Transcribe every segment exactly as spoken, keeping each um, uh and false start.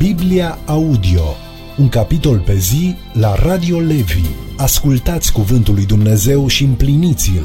Biblia Audio, un capitol pe zi la Radio Levi. Ascultați cuvântul lui Dumnezeu și împliniți-l.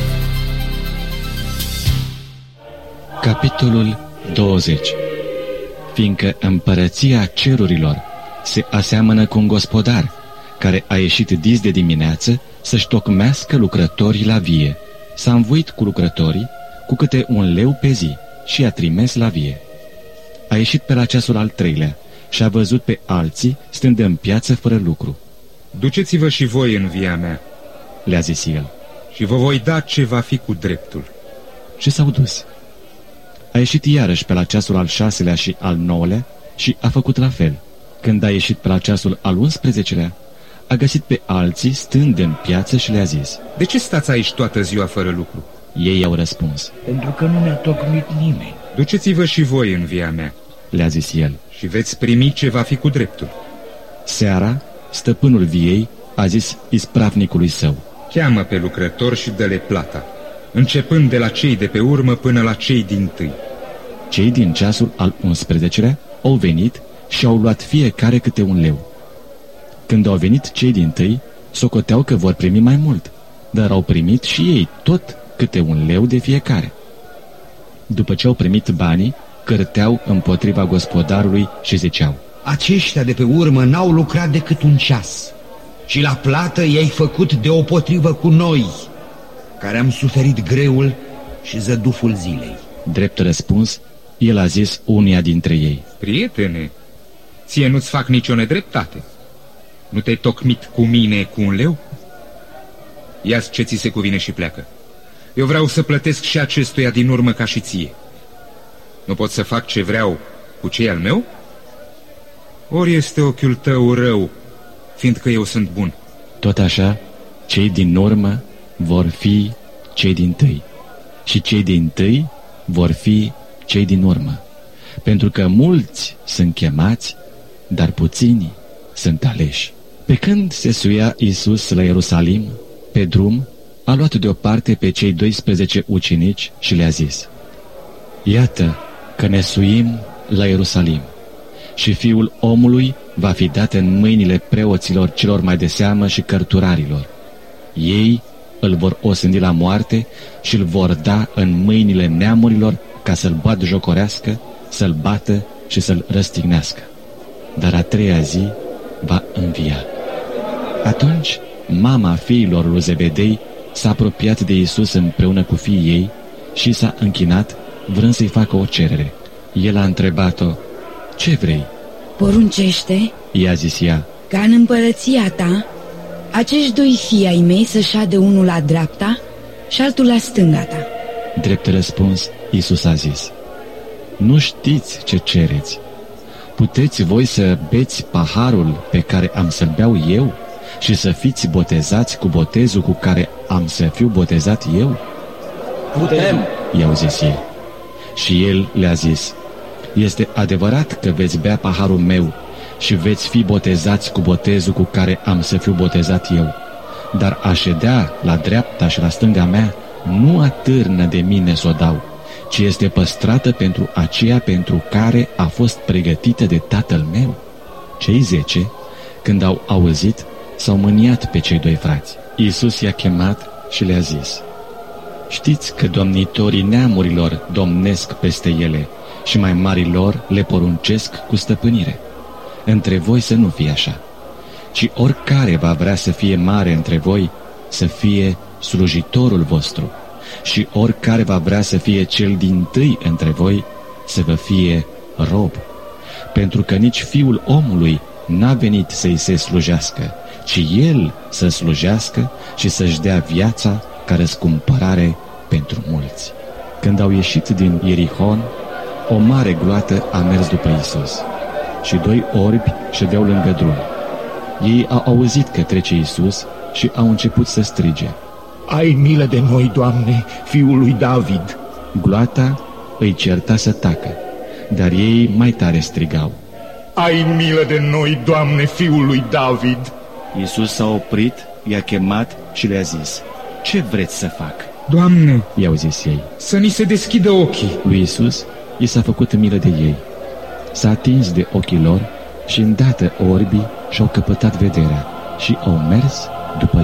Capitolul douăzeci. Fiindcă împărăția cerurilor se aseamănă cu un gospodar care a ieșit dis de dimineață să-și tocmească lucrătorii la vie. S-a învoit cu lucrătorii cu câte un leu pe zi și a trimis la vie. A ieșit pe la ceasul al treilea și a văzut pe alții stând în piață fără lucru. Duceți-vă și voi în via mea, le-a zis el, și vă voi da ce va fi cu dreptul. Și s-au dus. A ieșit iarăși pe la ceasul al șaselea și al nouălea și a făcut la fel. Când a ieșit pe la ceasul al unsprezecelea, a găsit pe alții stând în piață și le-a zis: De ce stați aici toată ziua fără lucru? Ei i-au răspuns: Pentru că nu ne-a tocmit nimeni. Duceți-vă și voi în via mea, le-a zis el, și veți primi ce va fi cu dreptul. Seara, stăpânul viei a zis ispravnicului său: Cheamă pe lucrători și dă-le plata, începând de la cei de pe urmă până la cei dintâi. Cei din ceasul al unsprezecelea au venit și au luat fiecare câte un leu. Când au venit cei dintâi, socoteau că vor primi mai mult, dar au primit și ei tot câte un leu de fiecare. După ce au primit banii, cârteau împotriva gospodarului și ziceau: Aceștia de pe urmă n-au lucrat decât un ceas și la plată i-ai făcut deopotrivă cu noi, care am suferit greul și zăduful zilei. Drept răspuns, el a zis unuia dintre ei: Prietene, ție nu-ți fac nicio nedreptate. Nu te-ai tocmit cu mine cu un leu? Ia-ți ce ți se cuvine și pleacă. Eu vreau să plătesc și acestuia din urmă ca și ție. Nu pot să fac ce vreau cu cei al meu? Ori este ochiul tău rău, fiindcă eu sunt bun? Tot așa, cei din urmă vor fi cei dintâi și cei dintâi vor fi cei din urmă, pentru că mulți sunt chemați, dar puțini sunt aleși. Pe când se suia Iisus la Ierusalim, pe drum, a luat deoparte pe cei doisprezece ucenici și le-a zis: Iată că ne suim la Ierusalim și Fiul omului va fi dat în mâinile preoților celor mai de seamă și cărturarilor. Ei îl vor osândi la moarte și îl vor da în mâinile neamurilor ca să-l batjocorească, să-l bată și să-l răstignească. Dar a treia zi va învia. Atunci mama fiilor lui Zebedei s-a apropiat de Iisus împreună cu fiii ei și s-a închinat, vrând să-i facă o cerere. El a întrebat-o: Ce vrei? Poruncește, i-a zis ea, ca în împărăția ta acești doi fii ai mei să șade unul la dreapta și altul la stânga ta. Drept răspuns, Iisus a zis: Nu știți ce cereți. Puteți voi să beți paharul pe care am să-l beau eu și să fiți botezați cu botezul cu care am să fiu botezat eu? Putem, i-au zis ei. Și el le-a zis: Este adevărat că veți bea paharul meu și veți fi botezați cu botezul cu care am să fiu botezat eu, dar a ședea la dreapta și la stânga mea nu atârnă de mine să o dau, ci este păstrată pentru aceea pentru care a fost pregătită de Tatăl meu. Cei zece, când au auzit, s-au mâniat pe cei doi frați. Iisus i-a chemat și le-a zis: Știți că domnitorii neamurilor domnesc peste ele și mai marilor le poruncesc cu stăpânire. Între voi să nu fie așa, ci oricare va vrea să fie mare între voi, să fie slujitorul vostru, și oricare va vrea să fie cel dintâi între voi, să vă fie rob. Pentru că nici Fiul omului n-a venit să-i se slujească, ci El să slujească și să-și dea viața ca răscumpărare pentru mulți. Când au ieșit din Ierihon, o mare gloată a mers după Iisus și doi orbi ședeau lângă drum. Ei au auzit că trece Iisus și au început să strige: Ai milă de noi, Doamne, Fiul lui David! Gloata îi certa să tacă, dar ei mai tare strigau: Ai milă de noi, Doamne, Fiul lui David! Iisus s-a oprit, i-a chemat și le-a zis: Ce vreți să fac? Doamne, i-au zis ei, să ni se deschidă ochii. Lui Iisus i s-a făcut milă de ei. s-a atins de ochii lor și îndată orbii și-au căpătat vederea și au mers după